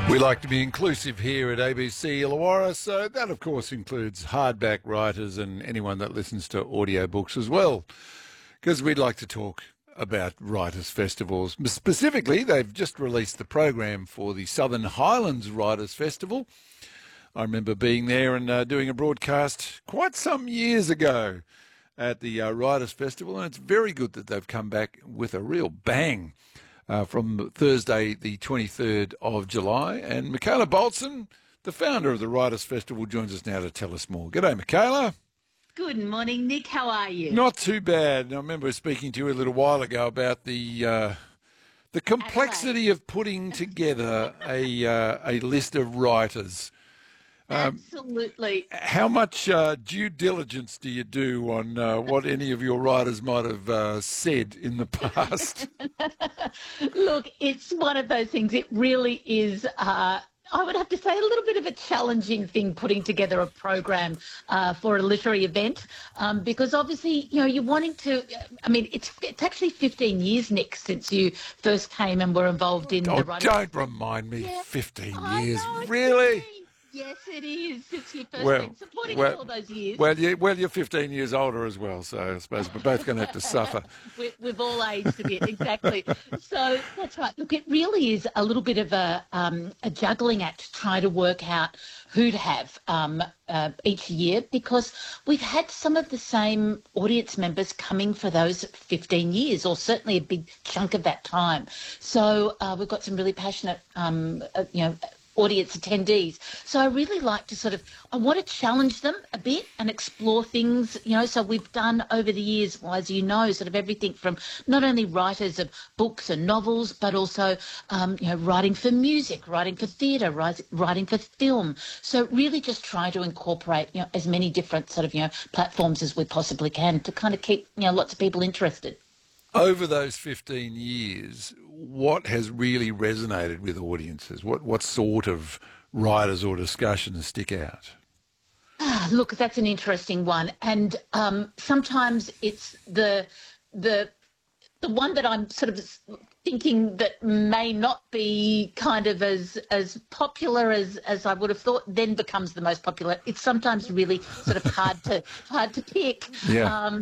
We like to be inclusive here at ABC Illawarra, so that of course includes hardback writers and anyone that listens to audiobooks as well, because we'd like to talk about writers' festivals. Specifically, they've just released the program for the Southern Highlands Writers' Festival. I remember being there and doing a broadcast quite some years ago at the Writers' Festival, and it's very good that they've come back with a real bang. From Thursday, the 23rd of July. And Michaela Bolson, the founder of the Writers' Festival, joins us now to tell us more. G'day, Michaela. Good morning, Nick. How are you? Not too bad. I remember speaking to you a little while ago about the complexity of putting together a list of writers. Absolutely. How much due diligence do you do on what any of your writers might have said in the past? Look, it's one of those things. It really is, I would have to say, a little bit of a challenging thing putting together a program for a literary event because obviously, you know, you're wanting to, I mean, it's actually 15 years, Nick, since you first came and were involved in the writing. Don't remind me, yeah. 15 years, know, really? Yes, it is. Since you first been supporting us all those years. Well, you're 15 years older as well, so I suppose we're both going to have to suffer. We've all aged a bit, exactly. So that's right. Look, it really is a little bit of a juggling act to try to work out who to have each year, because we've had some of the same audience members coming for those 15 years, or certainly a big chunk of that time. So we've got some really passionate, audience attendees. So I really like to I want to challenge them a bit and explore things, so we've done over the years, well, as you know, sort of everything from not only writers of books and novels, but also, writing for music, writing for theatre, writing for film. So really just try to incorporate, as many different platforms as we possibly can to kind of keep, lots of people interested. Over those 15 years, what has really resonated with audiences? What sort of writers or discussions stick out? Look, that's an interesting one. And sometimes it's the one that I'm sort of thinking that may not be kind of as popular as I would have thought, then becomes the most popular. It's sometimes really sort of hard to pick. Yeah.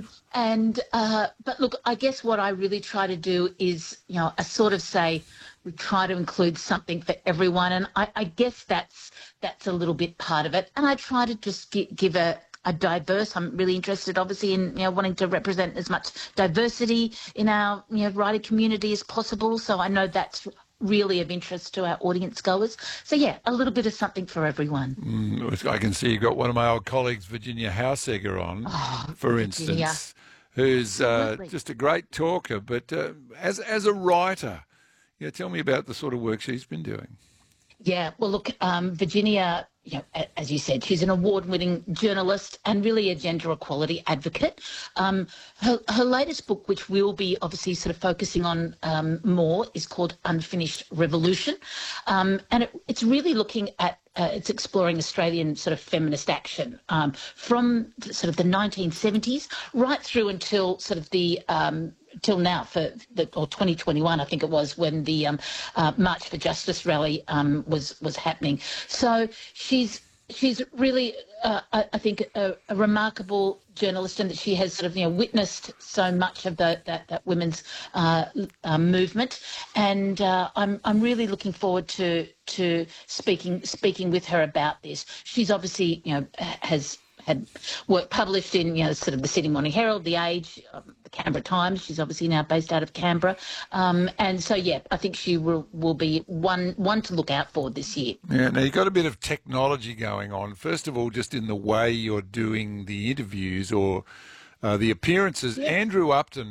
But look, I guess what I really try to do is, I sort of say we try to include something for everyone, and I guess that's a little bit part of it. And I try to just give a diverse. I'm really interested, obviously, in wanting to represent as much diversity in our writing community as possible. So I know that's really of interest to our audience goers. So yeah, a little bit of something for everyone. I can see you've got one of my old colleagues, Virginia Hausegger, on, for instance, who's just a great talker. But as a writer, tell me about the sort of work she's been doing. Yeah, well, look, Virginia, as you said, she's an award-winning journalist and really a gender equality advocate. Her latest book, which we'll be obviously sort of focusing on more, is called Unfinished Revolution. And it's really looking at it's exploring Australian sort of feminist action from sort of the 1970s right through until sort of the till now, or 2021, I think it was, when the March for Justice rally was happening. So she's really, I think, a remarkable journalist, and that she has sort of witnessed so much of that women's movement, and I'm really looking forward to speaking with her about this. She's obviously has had work published in sort of the Sydney Morning Herald, The Age, the Canberra Times. She's obviously now based out of Canberra, and so I think she will be one to look out for this year. Yeah, now you've got a bit of technology going on. First of all, just in the way you're doing the interviews or the appearances. Yeah. Andrew Upton